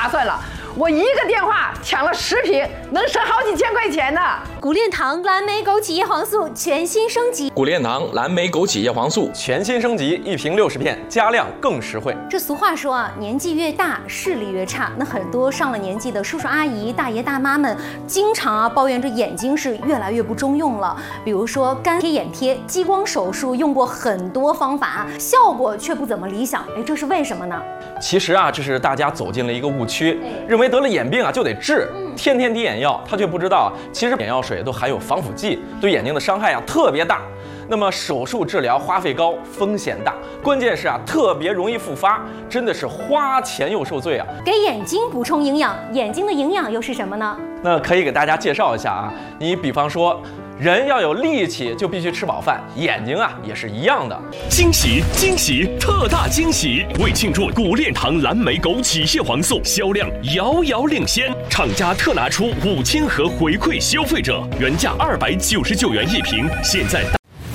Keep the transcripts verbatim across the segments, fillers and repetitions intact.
划算了。我一个电话抢了十瓶，能省好几千块钱呢。 谷恋堂蓝莓枸杞叶黄素全新升级， 谷恋堂蓝莓枸杞叶黄素全新升级，一瓶六十片，加量更实惠。 这俗话说啊，年纪越大，视力越差。那很多上了年纪的叔叔阿姨、大爷大妈们，经常啊抱怨这眼睛是越来越不中用了。比如说干贴眼贴、激光手术，用过很多方法，效果却不怎么理想。哎，这是为什么呢？ 其实啊，这是大家走进了一个误区，认为得了眼病啊就得治，天天滴眼药，他却不知道啊，其实眼药水都含有防腐剂，对眼睛的伤害啊特别大。那么手术治疗花费高，风险大，关键是啊特别容易复发，真的是花钱又受罪啊。 给眼睛补充营养，眼睛的营养又是什么呢？ 那可以给大家介绍一下啊，你比方说。人要有力气，就必须吃饱饭，眼睛啊也是一样的。 惊喜惊喜特大惊喜！为庆祝谷恋堂蓝莓枸杞叶黄素销量遥遥领先，厂家特拿出五千盒回馈消费者，原价二百九十九元一瓶，现在。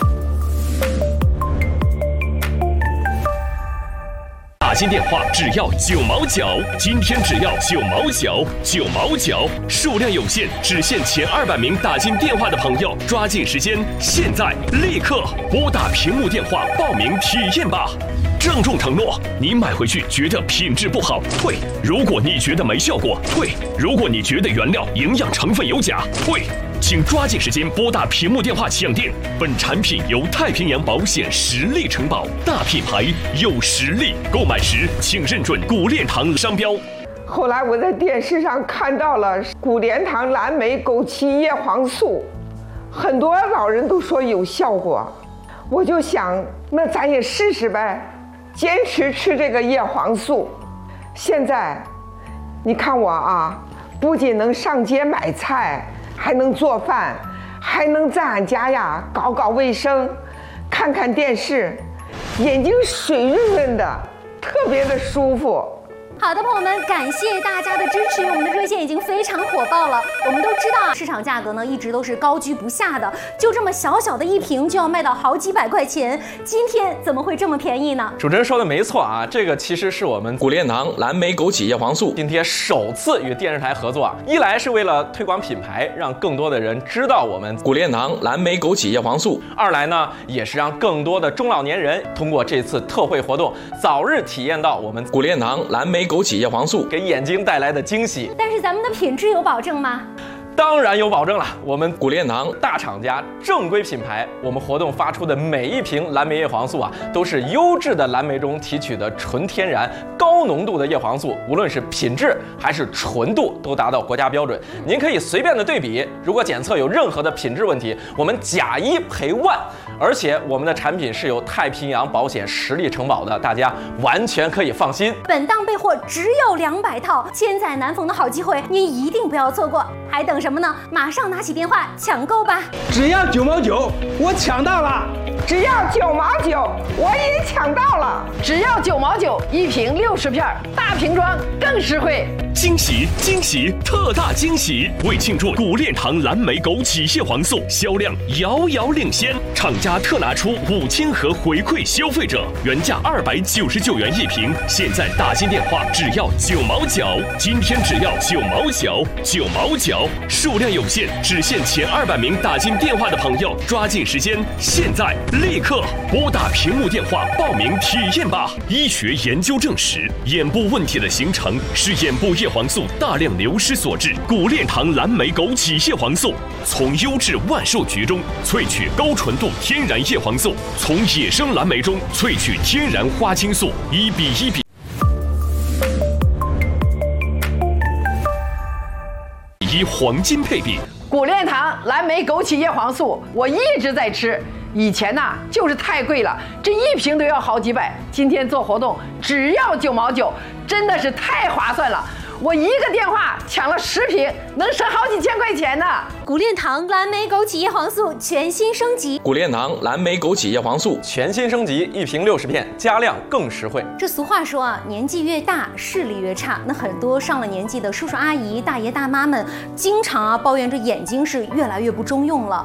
打进电话只要九毛九，今天只要九毛九，九毛九，数量有限，只限前二百名打进电话的朋友，抓紧时间，现在立刻拨打屏幕电话报名体验吧。郑重承诺，你买回去觉得品质不好退，如果你觉得没效果退，如果你觉得原料营养成分有假退。请抓紧时间拨打屏幕电话抢订。本产品由太平洋保险实力承保，大品牌有实力。购买时请认准谷恋堂商标。 后来我在电视上看到了谷恋堂蓝莓枸杞叶黄素，很多老人都说有效果，我就想，那咱也试试呗，坚持吃这个叶黄素。现在，你看我啊，不仅能上街买菜。还能做饭，还能在俺家呀搞搞卫生，看看电视，眼睛水润润的，特别的舒服。 好的，朋友们，感谢大家的支持，我们的热线已经非常火爆了。我们都知道，市场价格呢一直都是高居不下的，就这么小小的一瓶就要卖到好几百块钱，今天怎么会这么便宜呢？ 主持人说的没错啊，这个其实是我们谷恋堂蓝莓枸杞叶黄素今天首次与电视台合作啊，一来是为了推广品牌，让更多的人知道我们谷恋堂蓝莓枸杞叶黄素； 二来呢，也是让更多的中老年人通过这次特惠活动，早日体验到我们谷恋堂蓝莓枸杞叶黄素给眼睛带来的惊喜。 但是咱们的品质有保证吗？ 当然有保证了，我们谷恋堂大厂家正规品牌，我们活动发出的每一瓶蓝莓叶黄素啊，都是优质的蓝莓中提取的纯天然高浓度的叶黄素，无论是品质还是纯度都达到国家标准。您可以随便的对比，如果检测有任何的品质问题，我们假一赔万。而且我们的产品是由太平洋保险实力承保的，大家完全可以放心。 本档备货只有两百套，千载难逢的好机会，您一定不要错过。还等什么呢？马上拿起电话抢购吧！ 只要九毛九，我抢到了！ 只要九毛九，我也抢到了！ 只要九毛九，一瓶六十片，大瓶装更实惠。 惊喜惊喜特大惊喜！为庆祝谷恋堂蓝莓枸杞叶黄素销量遥遥领先，厂家特拿出五千盒回馈消费者，原价二百九十九元一瓶，现在打进电话只要九毛九，今天只要九毛九，九毛九，数量有限，只限前二百名打进电话的朋友，抓紧时间，现在立刻拨打屏幕电话报名体验吧！医学研究证实，眼部问题的形成是眼部叶黄素大量流失所致。谷恋堂蓝莓枸杞叶黄素从优质万寿菊中萃取高纯度天然叶黄素，从野生蓝莓中萃取天然花青素，一比一比一黄金配比。 谷恋堂蓝莓枸杞叶黄素，我一直在吃。以前呐、啊、就是太贵了，这一瓶都要好几百。今天做活动只要九毛九，真的是太划算了。我一个电话抢了十瓶，能省好几千块钱呢。 谷恋堂蓝莓枸杞叶黄素全新升级， 谷恋堂蓝莓枸杞叶黄素全新升级，一瓶六十片，加量更实惠。 这俗话说啊，年纪越大，视力越差。那很多上了年纪的叔叔阿姨、大爷大妈们，经常啊抱怨这眼睛是越来越不中用了。